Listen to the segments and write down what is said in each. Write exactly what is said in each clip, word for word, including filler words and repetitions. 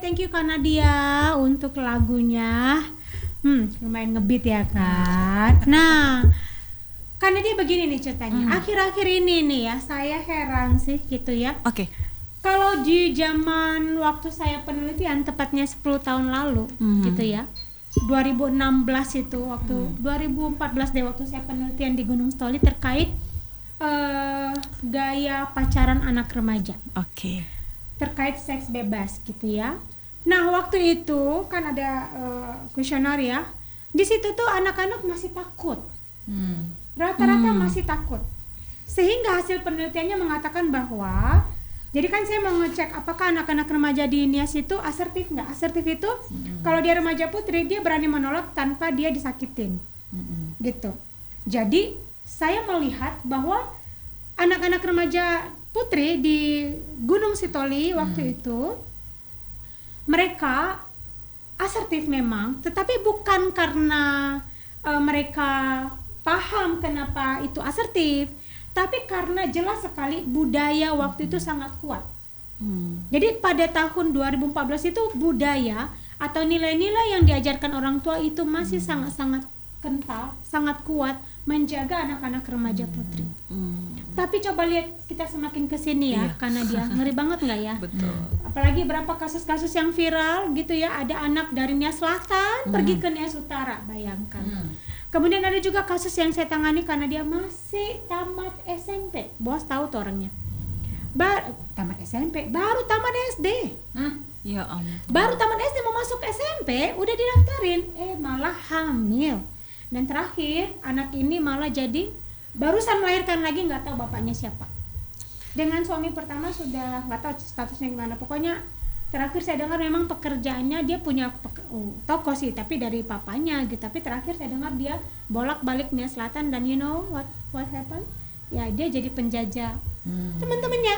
thank you Kak Nadia untuk lagunya. Hmm, lumayan ngebeat ya kan. Nah, Kak Nadia begini nih ceritanya. Hmm. Akhir-akhir ini nih ya, saya heran sih gitu ya. Oke. Okay. Kalau di zaman waktu saya penelitian, tepatnya sepuluh tahun lalu, hmm. gitu ya. dua ribu enam belas itu waktu hmm. dua ribu empat belas deh waktu saya penelitian di Gunung Stoli terkait uh, gaya pacaran anak remaja. Oke. Okay. Terkait seks bebas gitu ya. Nah waktu itu kan ada kuesioner uh, ya. Di situ tuh anak-anak masih takut. Hmm. Rata-rata hmm. masih takut. Sehingga hasil penelitiannya mengatakan bahwa, jadi kan saya mau ngecek apakah anak-anak remaja di Nias itu asertif nggak? Asertif itu hmm. kalau dia remaja putri dia berani menolak tanpa dia disakitin, hmm. gitu. Jadi saya melihat bahwa anak-anak remaja putri di Gunung Sitoli waktu hmm. itu mereka asertif memang, tetapi bukan karena uh, mereka paham kenapa itu asertif, tapi karena jelas sekali budaya waktu itu sangat kuat. Hmm. Jadi pada tahun dua ribu empat belas itu budaya atau nilai-nilai yang diajarkan orang tua itu masih hmm. sangat-sangat kental, sangat kuat menjaga anak-anak remaja putri. Hmm. Tapi coba lihat kita semakin kesini ya, iya. karena dia ngeri banget nggak ya? Betul. Apalagi berapa kasus-kasus yang viral gitu ya, ada anak dari Nias Selatan hmm. pergi ke Nias Utara, bayangkan. Hmm. Kemudian ada juga kasus yang saya tangani karena dia masih tamat S M P, bos tahu tuh orangnya. Bar tamat S M P, baru tamat S D. Hmm. Ya ampun. Baru tamat S D mau masuk S M P, udah didaftarin, eh malah hamil. Dan terakhir anak ini malah jadi barusan melahirkan lagi, nggak tahu bapaknya siapa. Dengan suami pertama sudah nggak tahu statusnya gimana. Pokoknya terakhir saya dengar memang pekerjaannya dia punya peke- oh, toko sih, tapi dari papanya gitu. Tapi terakhir saya dengar dia bolak-balik Nias Selatan dan you know what what happened? Ya dia jadi penjajah hmm. teman-temannya.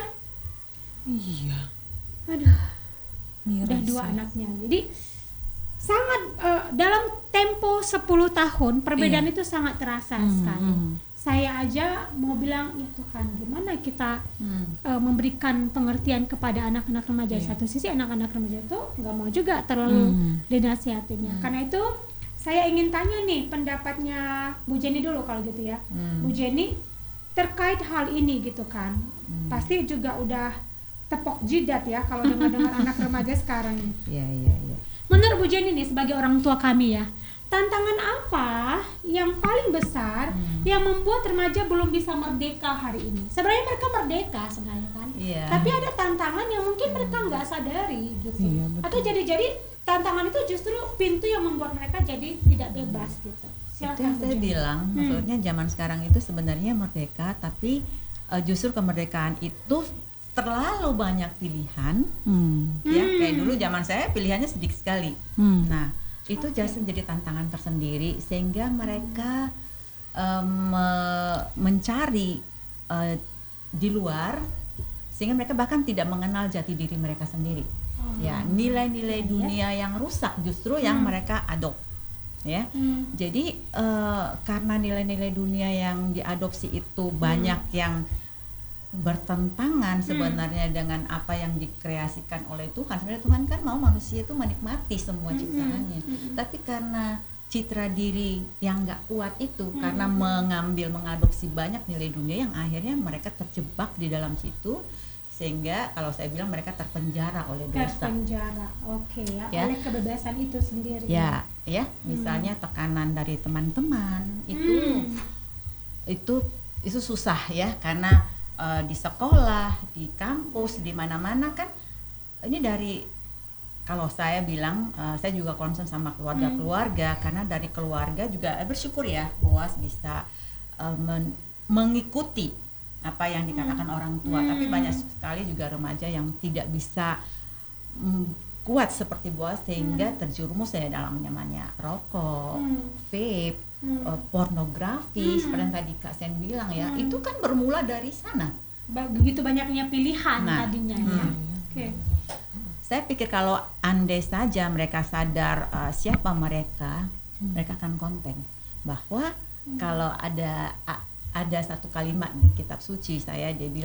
Iya. Aduh. Miris. Udah dua anaknya. Jadi sangat uh, dalam tempo sepuluh tahun perbedaan iya. itu sangat terasa hmm, sekali. Hmm. Saya aja mau bilang ya Tuhan, gimana kita hmm. uh, memberikan pengertian kepada anak-anak remaja. Iya. Satu sisi anak-anak remaja itu nggak mau juga terlalu hmm. dinasihatinya. Hmm. Karena itu saya ingin tanya nih pendapatnya Bu Jenny dulu kalau gitu ya. Hmm. Bu Jenny terkait hal ini gitu kan. Hmm. Pasti juga udah tepok jidat ya kalau dengar-dengar anak remaja sekarang. Iya iya iya. Menurut Bu Jenny nih sebagai orang tua kami ya, tantangan apa yang paling besar hmm. yang membuat remaja belum bisa merdeka hari ini? Sebenarnya mereka merdeka sebenarnya kan, yeah. tapi ada tantangan yang mungkin mereka nggak sadari gitu. Yeah, atau jadi-jadi tantangan itu justru pintu yang membuat mereka jadi tidak bebas gitu. Silakan, itu yang saya bilang, hmm. maksudnya zaman sekarang itu sebenarnya merdeka, tapi uh, justru kemerdekaan itu terlalu banyak pilihan, hmm. ya hmm. kayak dulu zaman saya pilihannya sedikit sekali. Hmm. Nah itu okay. jadi menjadi tantangan tersendiri sehingga mereka um, mencari uh, di luar, sehingga mereka bahkan tidak mengenal jati diri mereka sendiri. Oh. Ya nilai-nilai yeah. dunia yang rusak justru hmm. yang mereka adopt. Ya, hmm. jadi uh, karena nilai-nilai dunia yang diadopsi itu hmm. banyak yang bertentangan sebenarnya hmm. dengan apa yang dikreasikan oleh Tuhan. Sebenarnya Tuhan kan mau manusia itu menikmati semua ciptaannya, hmm. hmm. tapi karena citra diri yang nggak kuat itu, hmm. karena mengambil mengadopsi banyak nilai dunia yang akhirnya mereka terjebak di dalam situ, sehingga kalau saya bilang mereka terpenjara oleh dosa. Terpenjara, oke okay, ya, ya, oleh kebebasan itu sendiri. Ya, ya, misalnya hmm. tekanan dari teman-teman itu, hmm. itu, itu susah ya, karena Uh, di sekolah, di kampus, di mana-mana kan ini dari, kalau saya bilang uh, saya juga concern sama keluarga-keluarga hmm. karena dari keluarga juga bersyukur ya Boas bisa uh, men- mengikuti apa yang dikatakan hmm. orang tua, hmm. tapi banyak sekali juga remaja yang tidak bisa mm, kuat seperti Boas sehingga hmm. terjerumus ya dalam namanya rokok, hmm. vape, hmm. uh, pornografi, hmm. seperti yang tadi Kak Sen bilang ya, hmm. itu kan bermula dari sana. Begitu banyaknya pilihan nah, tadinya hmm. ya. Oke. Okay. Saya pikir kalau andai saja mereka sadar uh, siapa mereka, hmm. mereka akan konten bahwa hmm. kalau ada a, ada satu kalimat di kitab suci saya dia bilang